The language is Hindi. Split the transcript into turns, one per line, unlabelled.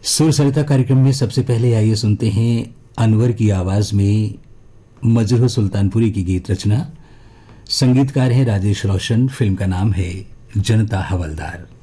सुर सरिता कार्यक्रम में सबसे पहले आइए सुनते हैं अनवर की आवाज में मजरू सुल्तानपुरी की गीत रचना। संगीतकार हैं राजेश रोशन। फिल्म का नाम है जनता हवलदार।